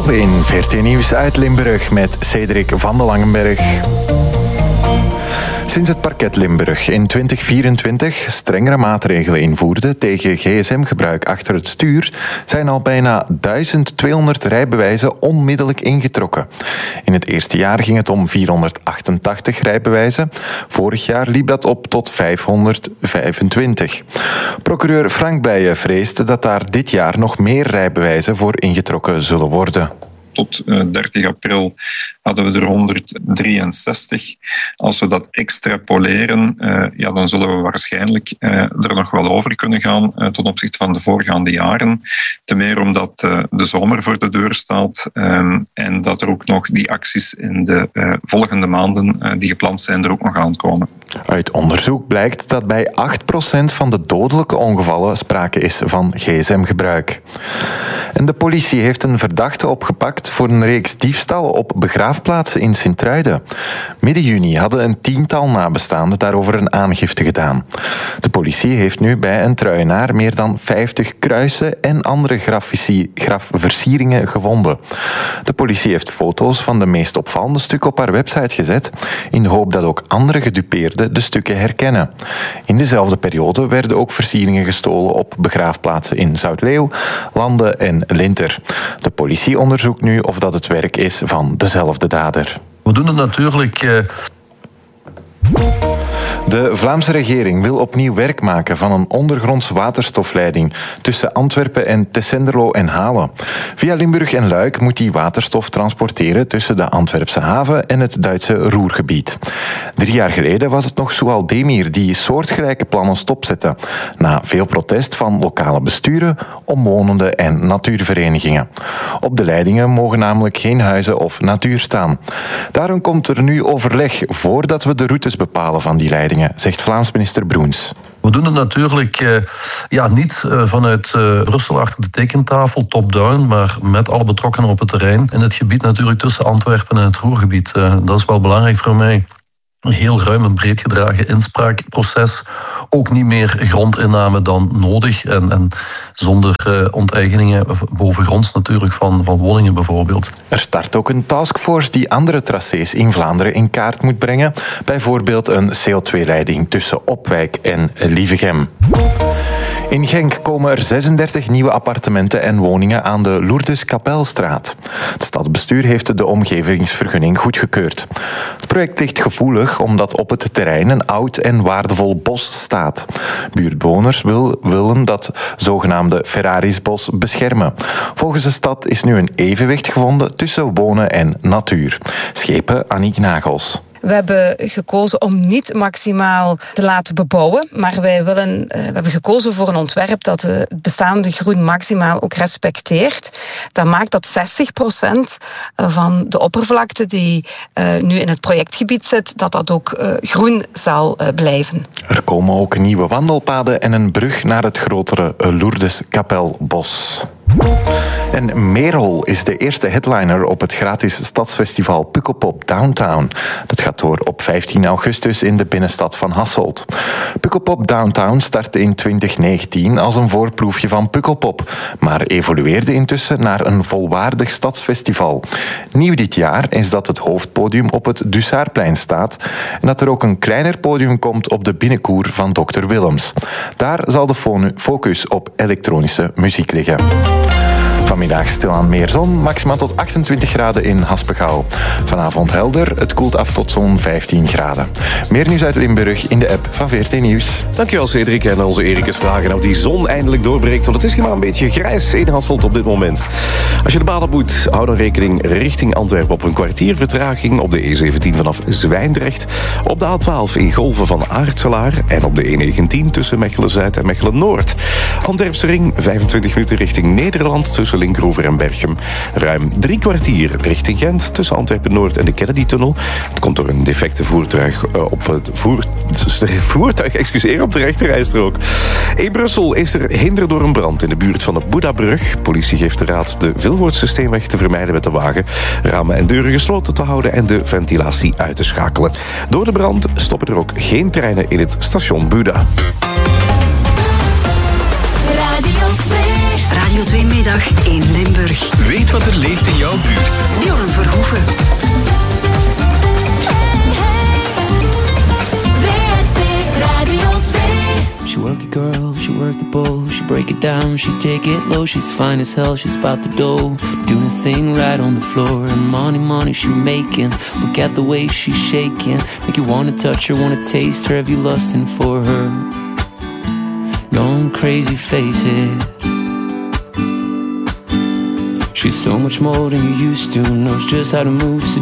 in VRT Nieuws uit Limburg met Cedric van de Langenberg. Sinds het parket Limburg in 2024 strengere maatregelen invoerde tegen gsm-gebruik achter het stuur, zijn al bijna 1200 rijbewijzen onmiddellijk ingetrokken. In het eerste jaar ging het om 488 rijbewijzen. Vorig jaar liep dat op tot 525. Procureur Frank Blijen vreest dat daar dit jaar nog meer rijbewijzen voor ingetrokken zullen worden. Tot 30 april hadden we er 163. Als we dat extrapoleren, dan zullen we waarschijnlijk er nog wel over kunnen gaan ten opzichte van de voorgaande jaren. Ten meer omdat de zomer voor de deur staat en dat er ook nog die acties in de volgende maanden die gepland zijn er ook nog aankomen. Uit onderzoek blijkt dat bij 8% van de dodelijke ongevallen sprake is van gsm-gebruik. En de politie heeft een verdachte opgepakt voor een reeks diefstallen op begraafplaatsen in Sint-Truiden. Midden juni hadden een 10-tal nabestaanden daarover een aangifte gedaan. De politie heeft nu bij een truienaar meer dan 50 kruisen en andere grafversieringen gevonden. De politie heeft foto's van de meest opvallende stukken op haar website gezet, in de hoop dat ook andere gedupeerden de stukken herkennen. In dezelfde periode werden ook versieringen gestolen op begraafplaatsen in Zoutleeuw, Landen en Linter. De politie onderzoekt nu of dat het werk is van dezelfde dader. We doen het natuurlijk. De Vlaamse regering wil opnieuw werk maken van een ondergronds waterstofleiding tussen Antwerpen en Tessenderlo en Halen. Via Limburg en Luik moet die waterstof transporteren tussen de Antwerpse haven en het Duitse Ruhrgebied. 3 jaar geleden was het nog Sual Demir die soortgelijke plannen stopzette, na veel protest van lokale besturen, omwonenden en natuurverenigingen. Op de leidingen mogen namelijk geen huizen of natuur staan. Daarom komt er nu overleg voordat we de routes bepalen van die leidingen, zegt Vlaams minister Broens. We doen het natuurlijk niet vanuit Brussel achter de tekentafel, top-down, maar met alle betrokkenen op het terrein. In het gebied natuurlijk tussen Antwerpen en het Ruhrgebied. Dat is wel belangrijk voor mij. Een heel ruim en breed gedragen inspraakproces. Ook niet meer grondinname dan nodig. En zonder onteigeningen bovengronds natuurlijk van woningen bijvoorbeeld. Er start ook een taskforce die andere tracés in Vlaanderen in kaart moet brengen. Bijvoorbeeld een CO2-leiding tussen Opwijk en Lievegem. In Genk komen er 36 nieuwe appartementen en woningen aan de Lourdes-Kapelstraat. Het stadsbestuur heeft de omgevingsvergunning goedgekeurd. Het project ligt gevoelig omdat op het terrein een oud en waardevol bos staat. Buurtbewoners willen dat zogenaamde Ferrarisbos beschermen. Volgens de stad is nu een evenwicht gevonden tussen wonen en natuur. Schepen Aniek Nagels. We hebben gekozen om niet maximaal te laten bebouwen, maar we hebben gekozen voor een ontwerp dat het bestaande groen maximaal ook respecteert. Dat maakt dat 60% van de oppervlakte die nu in het projectgebied zit, dat ook groen zal blijven. Er komen ook nieuwe wandelpaden en een brug naar het grotere Lourdes-Kapelbos. En Merel is de eerste headliner op het gratis stadsfestival Pukkelpop Downtown. Dat gaat door op 15 augustus in de binnenstad van Hasselt. Pukkelpop Downtown startte in 2019 als een voorproefje van Pukkelpop, maar evolueerde intussen naar een volwaardig stadsfestival. Nieuw dit jaar is dat het hoofdpodium op het Dussaarplein staat en dat er ook een kleiner podium komt op de binnenkoer van Dr. Willems. Daar zal de focus op elektronische muziek liggen. Vanmiddag stilaan meer zon, maximaal tot 28 graden in Haspengouw. Vanavond helder, het koelt af tot zo'n 15 graden. Meer nieuws uit Limburg in de app van VRT Nieuws. Dankjewel Cedric en onze Erikes vragen of die zon eindelijk doorbreekt, want het is maar een beetje grijs in Hasselt op dit moment. Als je de baan op moet, hou dan rekening richting Antwerpen op een kwartier vertraging op de E17 vanaf Zwijndrecht, op de A12 in Golven van Aartselaar en op de E19 tussen Mechelen-Zuid en Mechelen-Noord. Antwerpse ring, 25 minuten richting Nederland tussen Linkeroever en Berchem. Ruim 3 kwartier richting Gent tussen Antwerpen-Noord en de Kennedy-tunnel. Het komt door een defecte voertuig op de rechterrijstrook. In Brussel is er hinder door een brand in de buurt van de Boeddhabrug. Politie geeft de raad de Vilvoordsysteenweg te vermijden met de wagen, ramen en deuren gesloten te houden en de ventilatie uit te schakelen. Door de brand stoppen er ook geen treinen in het station Buda. Radio 2 Middag in Limburg. Weet wat er leeft in jouw buurt. boven. She work it girl, she work the bowl, she break it down, she take it low, she's fine as hell, she's about the dough, doing a thing right on the floor, and money she making, look at the way she's shaking, make you wanna touch her, wanna taste her, have you lusting for her, going crazy, face it. She's so much more than you used to, knows just how to move,